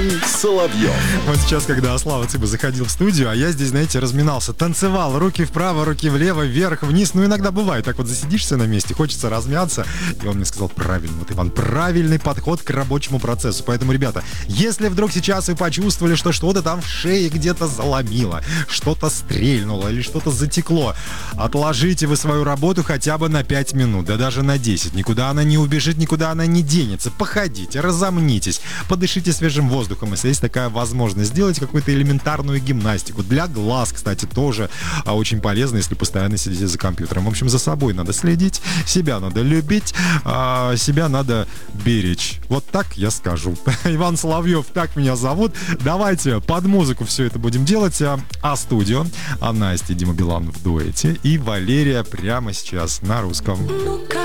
Иван Соловьев. Вот сейчас, когда Слава Цыба заходил в студию, а я здесь, знаете, разминался, танцевал, руки вправо, руки влево, вверх, вниз. Ну, иногда бывает, так вот засидишься на месте, хочется размяться. И он мне сказал: правильно, вот, Иван, правильный подход к рабочему процессу. Поэтому, ребята, если вдруг сейчас вы почувствовали, что что-то там в шее где-то заломило, что-то стрельнуло или что-то затекло, отложите вы свою работу хотя бы на 5 минут, да даже на 10. Никуда она не убежит, никуда она не денется. Походите, разомнитесь, подышите свежим воздухом, если есть такая возможность. Сделать какую-то элементарную гимнастику. Для глаз, кстати, тоже очень полезно, если постоянно сидите за компьютером. В общем, за собой надо следить, себя надо любить, себя надо беречь. Вот так я скажу. Иван Соловьев, так меня зовут. Давайте под музыку все это будем делать. А-студио, Настя и Дима Билан в дуэте и Валерия прямо сейчас на русском. Ну-ка,